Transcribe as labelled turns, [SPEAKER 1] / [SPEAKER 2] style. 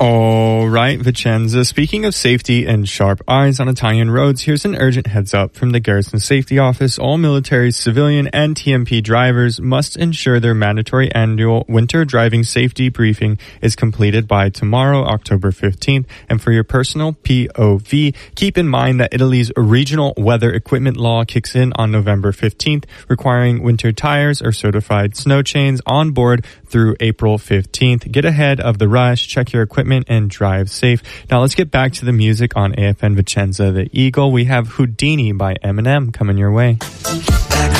[SPEAKER 1] All right, Vicenza. Speaking of safety and sharp eyes on Italian roads, here's an urgent heads up from the Garrison Safety Office. All military, civilian, and TMP drivers must ensure their mandatory annual winter driving safety briefing is completed by tomorrow, October 15th. And for your personal POV, keep in mind that Italy's regional weather equipment law kicks in on November 15th, requiring winter tires or certified snow chains on board through April 15th. Get ahead of the rush, check your equipment, and drive safe. Now let's get back to the music on AFN Vicenza, The Eagle. We have Houdini by Eminem coming your way.